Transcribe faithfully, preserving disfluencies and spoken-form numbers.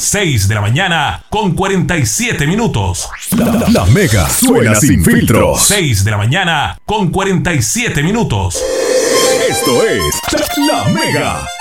seis de la mañana con cuarenta y siete minutos. La, la Mega suena sin filtros. seis de la mañana con cuarenta y siete minutos. Esto es La Mega.